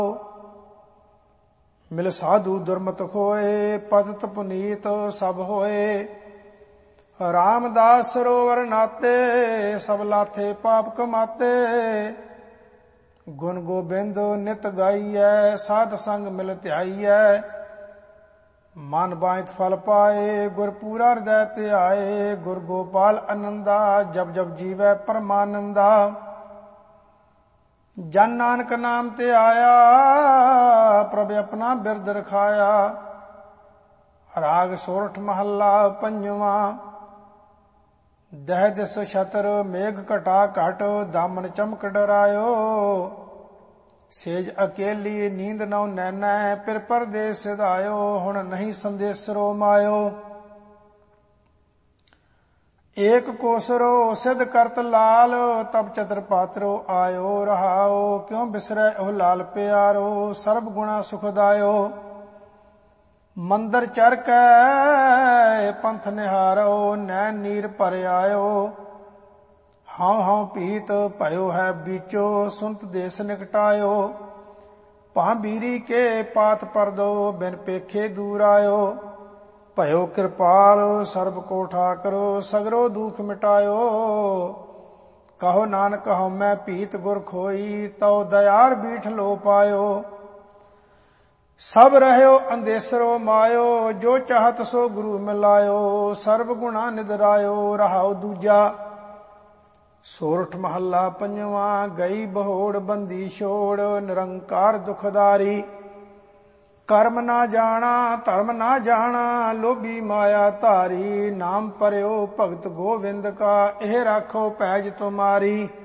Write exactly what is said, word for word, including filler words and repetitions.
ਮਿਲ ਸਾਧੂ ਦੁਰਮਤ ਹੋਏ, ਪਤਿਤ ਪੁਨੀਤ ਸਭ ਹੋਏ। ਰਾਮਦਾਸ ਸਰੋਵਰ ਨਾਤੇ, ਸਭ ਲਾਥੇ ਪਾਪ ਕਮਾਤੇ। ਗੁਣ ਗੋਬਿੰਦ ਨਿਤ ਗਾਈਐ, ਸਾਧ ਸੰਗ ਮਿਲ ਧਿਆਈਐ। ਮਨ ਬਾਝਤ ਫਲ ਪਾਏ, ਗੁਰ ਪੂਰਾ ਹਿਰਦੈ ਧਿਆਏ। ਗੁਰ ਗੋਪਾਲ ਅਨੰਦਾ, ਜਬ ਜਬ ਜੀਵੈ ਪਰਮਾਨੰਦਾ। ਜਨ ਨਾਨਕ ਨਾਮ ਤੇ ਆਇਆ, ਪ੍ਰਭ ਆਪਣਾ ਬਿਰਦ ਰਖਾਇਆ। ਰਾਗ ਸੋਰਠ ਮਹੱਲਾ ਪੰਜਵਾਂ। ਦਹਿ ਦਿਸ ਛਤਰ ਮੇਘ ਘਟਾ ਘਟ, ਦਾਮਨ ਚਮਕ ਡਰਾਇਓ। ਸੇਜ ਅਕੇਲੀ ਨੀਂਦ ਨਉ ਨੈਨੈ, ਫਿਰ ਪਰਦੇਸ ਸਿਧਾਇਓ। ਹੁਣ ਨਹੀਂ ਸੰਦੇਸਰੋ ਮਾਇਓ। ਏਕ ਕੋਸਰੋ ਸਿਧ ਕਰਤ ਲਾਲ, ਤਬ ਚਤਰ ਪਾਤਰੋ ਆਇਓ। ਰਹਾਓ ਕਿਉ ਬਿਸਰੈ ਉਹ ਲਾਲ ਪਿਆਰੋ, ਸਰਬ ਗੁਣਾ ਸੁਖਦਾਇਓ। ਮੰਦਰ ਚਰ ਕੈ ਪੰਥ ਨਿਹਾਰੋ, ਨੈਣ ਨੀਰ ਭਰ ਆਇਓ। ਹਉ ਹਉ ਪੀਤ ਭਇਓ ਹੈ ਬੀਚੋ, ਸੁਨਤ ਦੇਸ ਨਿਕਟਾਇਓ। ਭਾਂ ਬੀਰੀ ਕੇ ਪਾਤ ਪਰਦੋ, ਬਿਨ ਪੇਖੇ ਦੂਰ ਆਇਓ। ਭਇਓ ਕਿਰਪਾਲ ਸਰਬ ਕੋ ਠਾਕਰੋ, ਸਗਰੋ ਦੁਖ ਮਿਟਾਇਓ। ਕਹੋ ਨਾਨਕ ਹਉਮੈ ਭੀਤ ਗੁਰ ਖੋਈ, ਤਉ ਦਇਆਰ ਬੀਠ ਲੋ ਪਾਇਓ। ਸਭ ਰਹਿਓ ਅੰਦੇਸਰੋ ਮਾਇਓ, ਜੋ ਚਾਹਤ ਸੋ ਗੁਰੂ ਮਿਲਾਇਓ। ਸਰਬ ਗੁਣਾ ਨਿਦਰਾਇਓ, ਰਹਾਉ ਦੂਜਾ। ਸੋਰਠ ਮਹੱਲਾ ਪੰਜਵਾਂ। ਗਈ ਬਹੋੜ ਬੰਦੀ ਛੋੜ, ਨਿਰੰਕਾਰ ਦੁਖਦਾਰੀ। ਕਰਮ ਨਾ ਜਾਣਾ ਧਰਮ ਨਾ ਜਾਣਾ, ਲੋਭੀ ਮਾਇਆ ਧਾਰੀ। ਨਾਮ ਪਰਿਓ ਭਗਤ ਗੋਵਿੰਦ ਕਾ, ਇਹ ਰਾਖੋ ਪੈਜ ਤੁਮਾਰੀ।